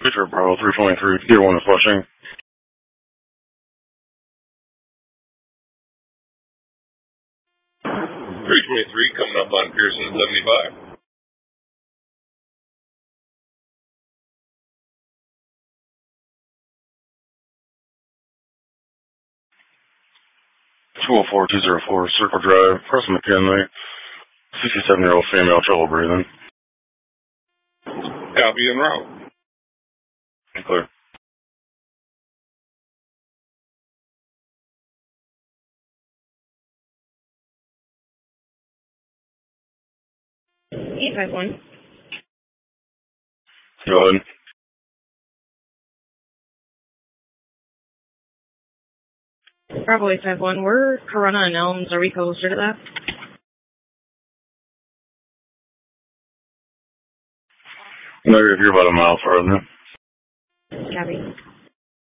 Richard Bravo 323, Tier 1 is Flushing. 323 coming up on Pearson at 75. $204-204 Circle Drive, Preston McKinley, 67-year-old female, trouble breathing. Copy en route. Clear. $851. Go ahead. Bravo 851, we're Corona and Elms. Are we closer to that? Negative, you're about a mile farther. Copy.